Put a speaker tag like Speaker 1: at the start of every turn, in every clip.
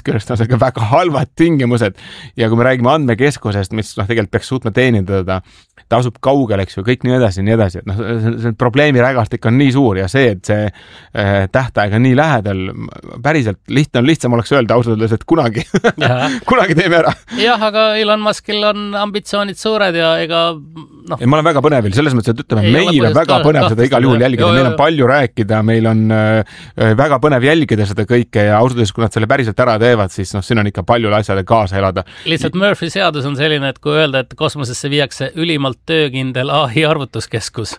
Speaker 1: küljest on see ka väga halvad tingimused ja kui me räägime andmekeskusest, mis tegelikult peaks suutma teenindada, ta asub kaugel, eks ju, kõik nii edasi, et see probleemi rägastik on nii suur ja see, et see tähtaeg on nii lähedal, päriselt lihtsam oleks öelda ausalt öeldes, et kunagi teeme ära.
Speaker 2: Jah, aga Elon Muskil on ambitsioonid suured ja ega
Speaker 1: ja ma olen väga põnevil, selles mõttes, et ütleme, meil on väga põnev seda igal juhul jälgida, meil on palju rääkida, meil on väga põnev jälgida seda kõike ja ausalt öeldes, kui nad selle päriselt ära teevad, siis siin on ikka palju asjade kaasa elada.
Speaker 2: Lihtsalt Murphy seadus on selline, et kui öelda, et kosmosesse viiakse ülimalt töökindel AI arvutuskeskus,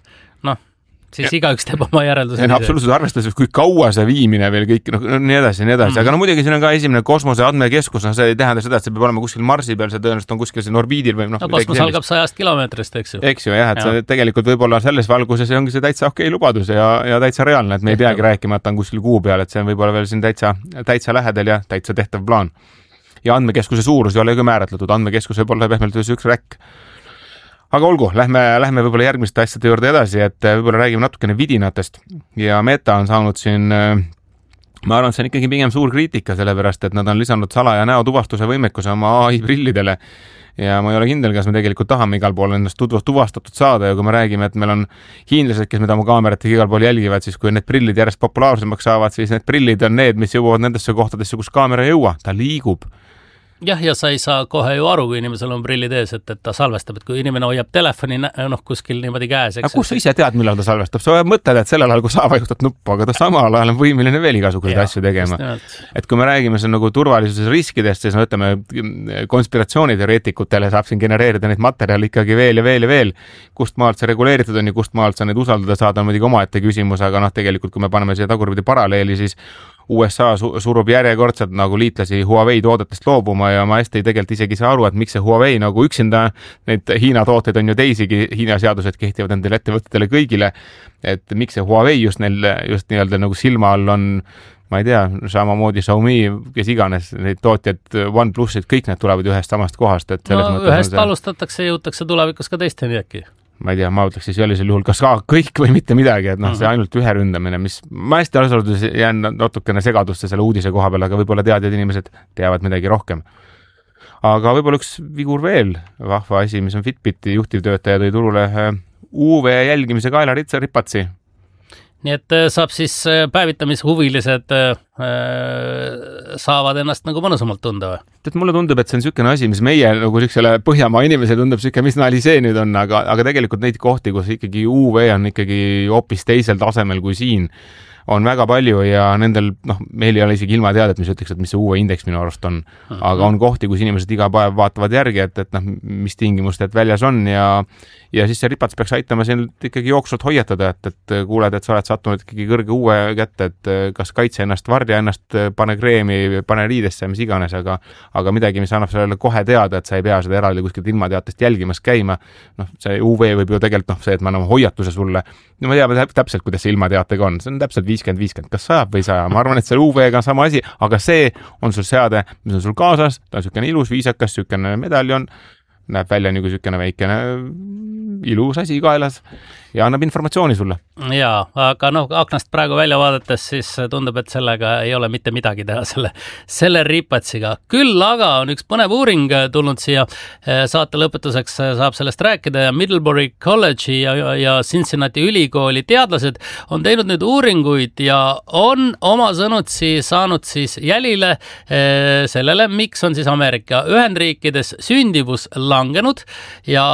Speaker 2: siis igaüks teeb oma järelduse.
Speaker 1: Absoluutselt arvestades, kui kaua see viimine veel kõik, nii edasi. Aga muidugi siin on ka esimene kosmose andmekeskus, see ei tähenda seda, et see peab olema kuskil Marsi peal, see tõenäoliselt on kuskil siin orbiidil või
Speaker 2: kosmos algab 100 kilomeetrist, eks ju.
Speaker 1: Eks ju, jah, et see tegelikult võib-olla selles valguses ongi see täitsa okei lubadus ja täitsa reaalne, et me ei peagi rääkima, et ta on kuskil kuu peal, et see on võib-olla veel siin täitsa lähedal ja täitsa tehtav plaan. Ja andmekeskuse suurus ei ole ka määratletud, andmekeskus võib olla pehmelt üks räkk. Aga olgu, lähme võib-olla järgmiste asjade juurde edasi, et võib-olla räägime natukene vidinatest ja Meta on saanud siin, ma arvan, et see on ikkagi pigem suur kriitika, sellepärast, et nad on lisanud salaja näotuvastuse võimekuse oma AI prillidele ja ma ei ole kindel, kas me tegelikult tahame igal pool ennast tuvastatud saada ja kui me räägime, et meil on hiinlased, kes mida oma kaameratega igal pool jälgivad, siis kui need prillid järjest populaarsemaks saavad, siis need prillid on need, mis jõuavad nendesse kohtadesse, kus kaamera ei jõua, ta liigub.
Speaker 2: Jah, ja sa ei saa kohe ju aru, kui inimesel on prillid ees, et ta salvestab, et kui inimene hoiab telefoni kuskil niimoodi käes.
Speaker 1: Aga kus sa ise tead, millal ta salvestab? Sa mõtled, et sellel ajal, kui sa vajutad nuppu, aga ta samal ajal on võimeline veel igasuguseid asju tegema. Et kui me räägime siin nagu turvalisuse riskidest, siis ütleme, konspiratsiooniteoreetikutele saab siin genereerida neid materjali ikkagi veel ja veel. Kust maalt see reguleeritud on ja kust maalt sa neid usaldada saada on muidugi omaette küsimus, aga tegelikult, kui me paneme siia tagurpidi paralleeli, siis USA surub järjekordselt nagu liitlasi Huawei toodetest loobuma ja ma hästi tegelikult isegi saa aru, et miks see Huawei nagu üksinda, neid Hiina tooteid on ju teisigi, Hiina seadused kehtivad nendele ettevõtetele kõigile, et miks see Huawei just nii-öelda nagu silma all on, ma ei tea, samamoodi Xiaomi, kes iganes, neid tootjad, OnePlusid, kõik need tulevad ühest samast kohast. Et
Speaker 2: ühest alustatakse, jõutakse tulevikus ka teisteni äkki.
Speaker 1: Ma ei tea, ma ütleks siis sellisel juhul, kas ka kõik või mitte midagi, et see ainult ühe ründamine, mis ma hästi alusoludes jään natukene segadusse selle uudise koha peal, aga võib-olla teadjad inimesed teavad midagi rohkem. Aga võib-olla üks vigur veel vahva asi, mis on Fitbiti juhtivtöötaja tõi turule UV jälgimise kaelaripatsi.
Speaker 2: Nii et saab siis päevitamishuvilised saavad ennast nagu mõnusamalt tunda või?
Speaker 1: Mulle tundub, et see on niisugune asi, mis meie nagu niisugusele Põhjamaa inimesele tundub niisugune, mis nali see nüüd on, aga tegelikult neid kohti, kus ikkagi UV on ikkagi hoopis teisel tasemel kui siin, on väga palju ja nendel, meil ei ole isegi ilma teadet, mis ütleks, et mis see UV-indeks minu arust on. Aga on kohti, kus inimesed iga päev vaatavad järgi, et mis tingimused väljas on ja siis see ripats peaks aitama siin ikkagi jooksvalt hoiatada, et kuuled, et sa oled sattunud ikkagi kõrge UV kätte, et kas kaitse ennast, varja ennast, pane kreemi, pane riidesse, mis iganes, aga midagi, mis annab sellele kohe teada, et sa ei pea seda eraldi kuskilt ilmateatest jälgimas käima. See UV võib ju tegelikult see, et ma annan hoiatuse sulle. Ma teame täpselt, kuidas see ilmateatega on. See on täpselt 50-50, kas sajab või saja. Ma arvan, et selle UV-ga on sama asi, aga see on sul seade, mis on sul kaasas, ta on niisugune ilus, viisakas, niisugune medaljon, näeb välja nagu niisugune väikene ilus asi kaelas ja annab informatsiooni sulle.
Speaker 2: Jaa, aga aknast praegu välja vaadates siis tundub, et sellega ei ole mitte midagi teha selle ripatsiga. Küll aga on üks põnev uuring tulnud siia saate lõpetuseks, saab sellest rääkida ja Middlebury College'i ja Cincinnati ülikooli teadlased on teinud nüüd uuringuid ja on oma sõnutsi saanud siis jälile sellele, miks on siis Ameerika Ühendriikides sündivus langenud ja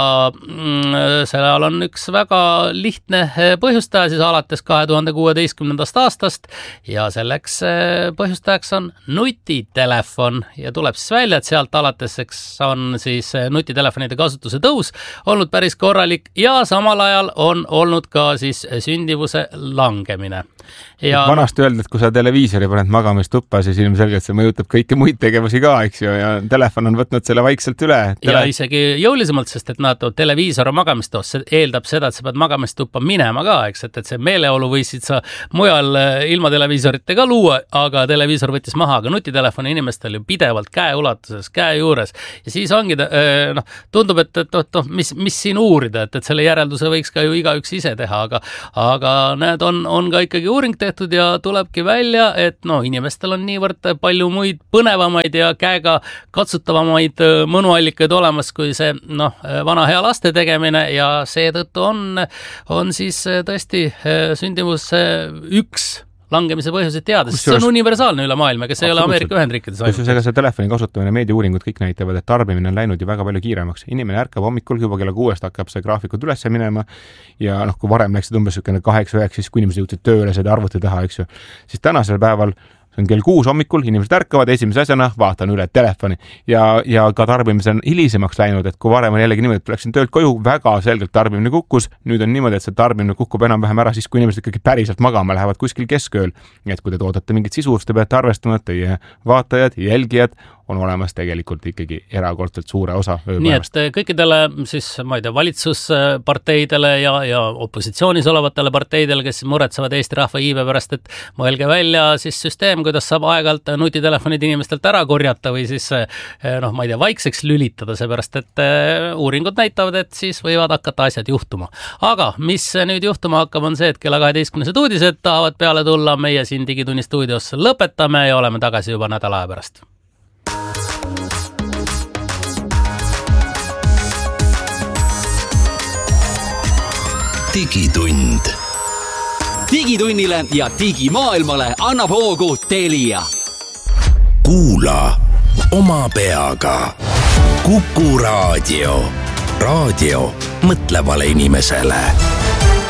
Speaker 2: seal on üks väga lihtne põhjustaja siis alates 2016. aastast ja selleks põhjustajaks on nutitelefon ja tuleb siis välja, et sealt alates on siis nutitelefonide kasutuse tõus olnud päris korralik ja samal ajal on olnud ka siis sündivuse langemine. Ja
Speaker 1: vanasti öeldi, et kui sa televiisori paned magamistuppa, siis ilmselgelt see mõjutab kõiki muid tegevusi ka, eks ju, ja telefon on võtnud selle vaikselt üle.
Speaker 2: Ja isegi jõulisemalt, sest et televiisor on magamistoos, see eeldab seda, et sa pead magamistuppa minema ka, eks, et see meeleolu võisid sa mujal ilma televiisoritega luua, aga televiisor võttis maha, aga nutitelefoni inimestel ju pidevalt käeulatuses, käe juures ja siis ongi, tundub, et mis siin uurida, et selle järelduse võiks ka ju igaüks ise teha, aga need on ka ikkagi uuring tehtud ja tulebki välja, et inimestel on niivõrd palju muid põnevamaid ja käega katsutavamaid mõnuallikaid olemas kui see vana hea laste tegemine ja seetõttu on siis tõesti sündimus üks langemise põhjuseid teades. See on universaalne üle maailma, kes ei ole Ameerika Ühendriikides ainult.
Speaker 1: Kusjuures see telefoni kasutamine, meediauuringud kõik näitavad, et tarbimine on läinud ju väga palju kiiremaks. Inimene ärkab hommikul juba kella 6 hakkab see graafikud üles minema ja kui varem läksid umbes 8-9, siis kui inimesed jõudsid tööle seda arvuti taha, eks ju, siis tänasel päeval see on kell 6 hommikul, inimesed ärkavad, esimese asjana vaatan üle telefoni ja ka tarbimise on hilisemaks läinud, et kui varem on jällegi niimoodi, et läksin töölt koju, väga selgelt tarbimine kukkus, nüüd on niimoodi, et see tarbimine kukkub enam-vähem ära siis, kui inimesed ikkagi päriselt magama lähevad kuskil keskööl, et kui te toodate mingit sisu, te peate arvestama, et teie vaatajad, jälgijad on olemas tegelikult ikkagi erakordselt suure osa ööpäevast.
Speaker 2: Nii et kõikidele siis, ma ei tea, valitsusparteidele ja opositsioonis olevatele parteidele, kes muretsevad Eesti rahva iibe pärast, et mõelge välja siis süsteem, kuidas saab aeg-ajalt nutitelefonid inimestelt ära korjata või siis ma ei tea, vaikseks lülitada, seepärast et uuringud näitavad, et siis võivad hakata asjad juhtuma. Aga mis nüüd juhtuma hakkab, on see, et kella 12 uudised tahavad peale tulla, meie siin Digitunni stuudios lõpetame ja oleme tagasi juba nädala aja pärast.
Speaker 3: Digitund. Digitunnile ja digimaailmale annab hoogu Telia. Kuula oma peaga. Kuku raadio. Raadio mõtlevale inimesele.